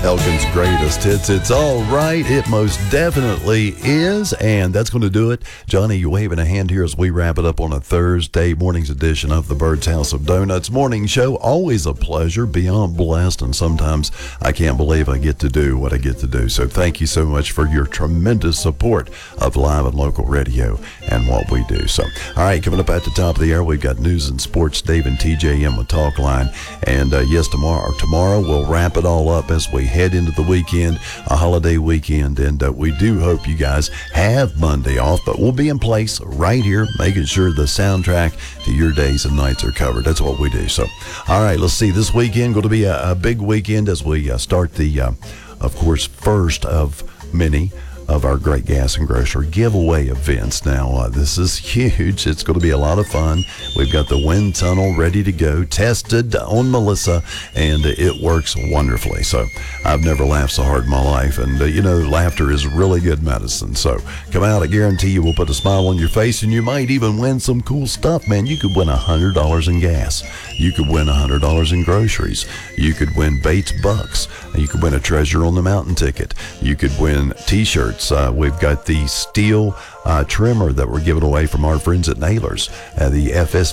Elkin's greatest hits. It's all right. It most definitely is. And that's going to do it. Johnny, you waving a hand here as we wrap it up on a Thursday morning's edition of the Bird's House of Donuts morning show. Always a pleasure, beyond blessed. And sometimes I can't believe I get to do what I get to do. So thank you so much for your tremendous support of live and local radio and what we do. So, all right, coming up at the top of the hour, we've got news and sports. Dave and TJM with Talk Line. And yes, tomorrow we'll wrap it all up as we head into the weekend, a holiday weekend, and we do hope you guys have Monday off, but we'll be in place right here, making sure the soundtrack to your days and nights are covered. That's what we do. So, all right, let's see. This weekend going to be a big weekend as we start the, of course, first of many of our Great Gas and Grocery giveaway events. Now, this is huge. It's going to be a lot of fun. We've got the wind tunnel ready to go, tested on Melissa, and it works wonderfully. So I've never laughed so hard in my life, and laughter is really good medicine. So come out. I guarantee you we'll put a smile on your face, and you might even win some cool stuff, man. You could win $100 in gas. You could win $100 in groceries. You could win Bates Bucks. You could win a Treasure on the Mountain ticket. You could win T-shirts. We've got the steel trimmer that we're giving away from our friends at Nailers, the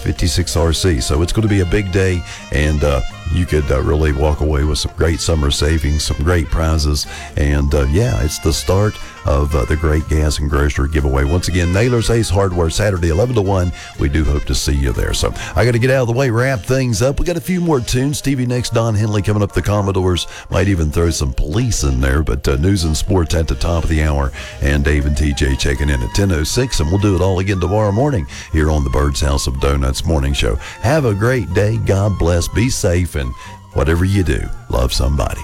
FS56RC. So it's going to be a big day, and you could really walk away with some great summer savings, some great prizes, and it's the start of the Great Gas and Grocery giveaway. Once again, Nailers Ace Hardware, Saturday 11 to 1. We do hope to see you there. So I got to get out of the way, wrap things up. We got a few more tunes. Stevie Nicks, Don Henley coming up, the Commodores. Might even throw some Police in there, but news and sports at the top of the hour, and Dave and TJ checking in at 10:06, and we'll do it all again tomorrow morning here on the Bird's House of Donuts morning show. Have a great day. God bless. Be safe, and whatever you do, love somebody.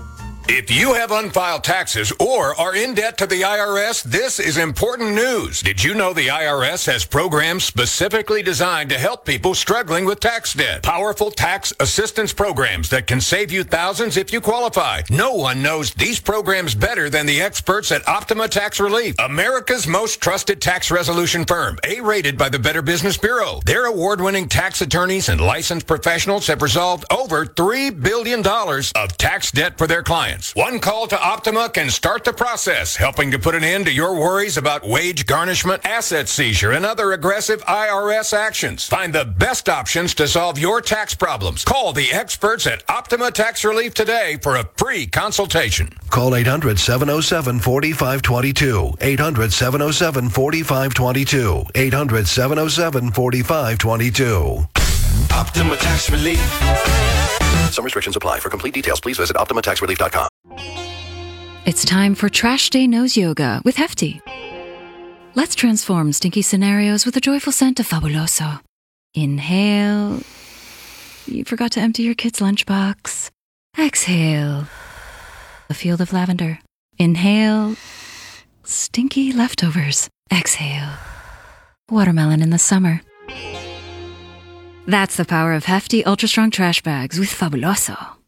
If you have unfiled taxes or are in debt to the IRS, this is important news. Did you know the IRS has programs specifically designed to help people struggling with tax debt? Powerful tax assistance programs that can save you thousands if you qualify. No one knows these programs better than the experts at Optima Tax Relief, America's most trusted tax resolution firm, A-rated by the Better Business Bureau. Their award-winning tax attorneys and licensed professionals have resolved over $3 billion of tax debt for their clients. One call to Optima can start the process, helping to put an end to your worries about wage garnishment, asset seizure, and other aggressive IRS actions. Find the best options to solve your tax problems. Call the experts at Optima Tax Relief today for a free consultation. Call 800-707-4522. 800-707-4522. 800-707-4522. Optima Tax Relief. Some restrictions apply. For complete details, please visit OptimaTaxRelief.com. It's time for Trash Day Nose Yoga with Hefty. Let's transform stinky scenarios with a joyful scent of Fabuloso. Inhale. You forgot to empty your kid's lunchbox. Exhale. A field of lavender. Inhale. Stinky leftovers. Exhale. Watermelon in the summer. That's the power of Hefty Ultra Strong Trash Bags with Fabuloso.